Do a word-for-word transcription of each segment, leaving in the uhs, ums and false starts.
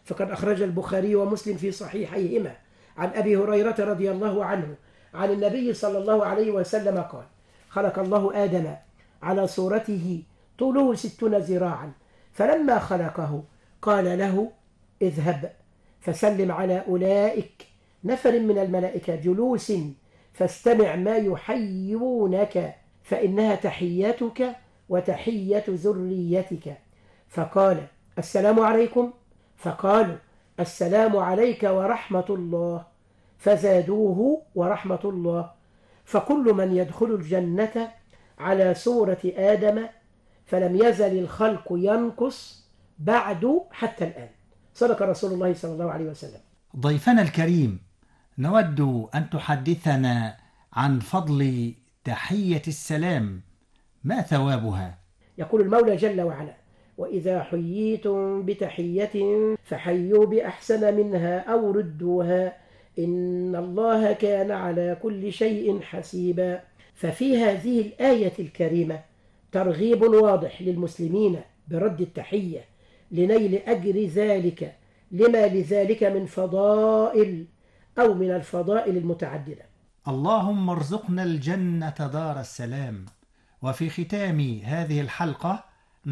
فقد أخرج البخاري ومسلم في صحيحيهما عن أبي هريرة رضي الله عنه عن النبي صلى الله عليه وسلم قال: خلق الله آدم على صورته طوله ستون ذراعا، فلما خلقه قال له: اذهب فسلم على أولئك نفر من الملائكة جلوس فاستمع ما يحيونك، فإنها تحيتك وتحية ذريتك. فقال: السلام عليكم. فقالوا: السلام عليك ورحمة الله. فزادوه ورحمة الله. فكل من يدخل الجنة على صورة آدم، فلم يزل الخلق ينقص بعد حتى الآن. صدق رسول الله صلى الله عليه وسلم. ضيفنا الكريم، نود أن تحدثنا عن فضل تحية السلام، ما ثوابها؟ يقول المولى جل وعلا: وإذا حييتم بتحية فحيوا بأحسن منها أو ردوها إن الله كان على كل شيء حسيبا. ففي هذه الآية الكريمة ترغيب واضح للمسلمين برد التحية لنيل أجر ذلك، لما لذلك من فضائل أو من الفضائل المتعددة. اللهم ارزقنا الجنة دار السلام. وفي ختام هذه الحلقة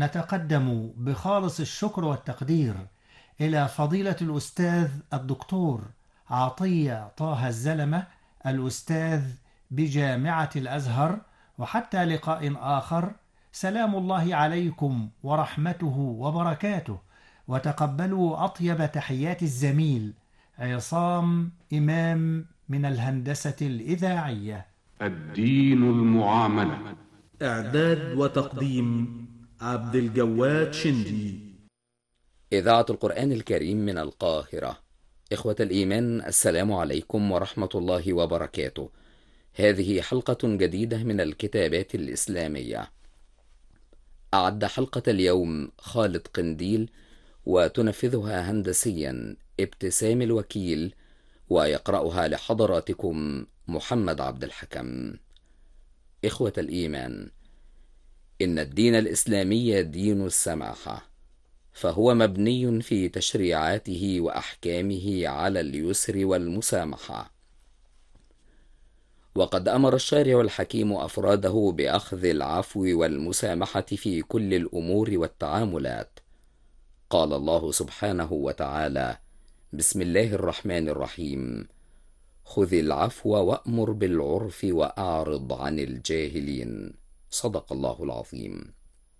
نتقدم بخالص الشكر والتقدير إلى فضيلة الأستاذ الدكتور عطية طه الزلمة، الأستاذ بجامعة الأزهر. وحتى لقاء آخر، سلام الله عليكم ورحمته وبركاته، وتقبلوا أطيب تحيات الزميل عصام إمام من الهندسة الإذاعية. الدين المعاملة. إعداد وتقديم عبد الجواد شندي. إذاعة القرآن الكريم من القاهرة. إخوة الإيمان، السلام عليكم ورحمة الله وبركاته. هذه حلقة جديدة من الكتابات الإسلامية. أعد حلقة اليوم خالد قنديل، وتنفذها هندسيا ابتسام الوكيل، ويقرأها لحضراتكم محمد عبد الحكم. إخوة الإيمان، إن الدين الإسلامي دين السماحة، فهو مبني في تشريعاته وأحكامه على اليسر والمسامحة. وقد أمر الشارع الحكيم أفراده بأخذ العفو والمسامحة في كل الأمور والتعاملات. قال الله سبحانه وتعالى: بسم الله الرحمن الرحيم: خذ العفو وأمر بالعرف وأعرض عن الجاهلين. صدق الله العظيم.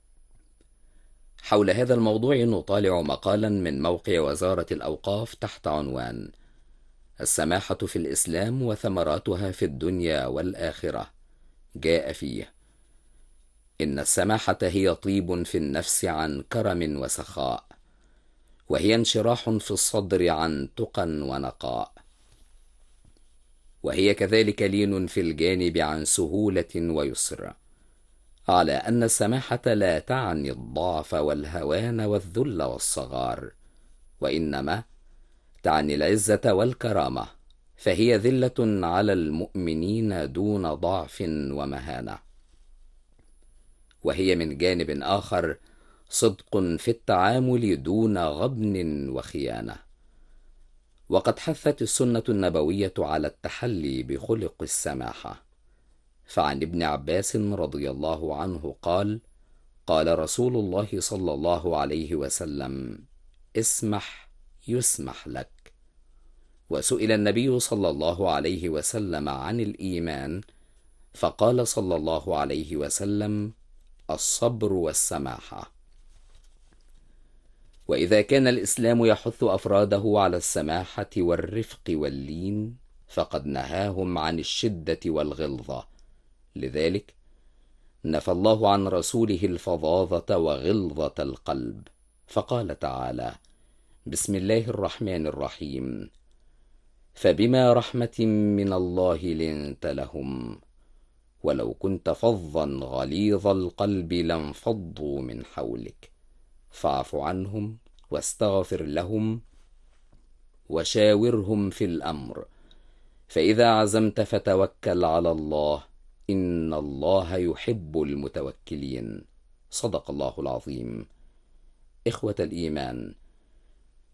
حول هذا الموضوع نطالع مقالا من موقع وزارة الأوقاف تحت عنوان: السماحة في الإسلام وثمراتها في الدنيا والآخرة. جاء فيه: إن السماحة هي طيب في النفس عن كرم وسخاء، وهي انشراح في الصدر عن تقى ونقاء، وهي كذلك لين في الجانب عن سهولة ويسر، على أن السماحة لا تعني الضعف والهوان والذل والصغار، وإنما تعني العزة والكرامة، فهي ذلة على المؤمنين دون ضعف ومهانة. وهي من جانب آخر صدق في التعامل دون غبن وخيانة. وقد حثت السنة النبوية على التحلي بخلق السماحة. فعن ابن عباس رضي الله عنه قال: قال رسول الله صلى الله عليه وسلم: اسمح يسمح لك. وسئل النبي صلى الله عليه وسلم عن الإيمان، فقال صلى الله عليه وسلم: الصبر والسماحة. وإذا كان الإسلام يحث أفراده على السماحة والرفق واللين، فقد نهاهم عن الشدة والغلظة. لذلك نفى الله عن رسوله الفظاظة وغلظة القلب، فقال تعالى: بسم الله الرحمن الرحيم: فبما رحمة من الله لنت لهم، ولو كنت فظا غليظ القلب لانفضوا من حولك، فاعف عنهم واستغفر لهم وشاورهم في الأمر، فإذا عزمت فتوكل على الله، إن الله يحب المتوكلين. صدق الله العظيم. إخوة الإيمان،